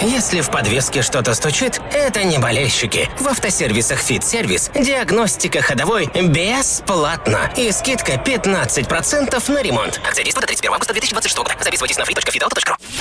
Если в подвеске что-то стучит, это не болельщики. В автосервисах «Фит-сервис» диагностика ходовой бесплатно. И скидка 15% на ремонт. Акция действует до 31 августа 2026 года. Записывайтесь на free.fitauto.ru.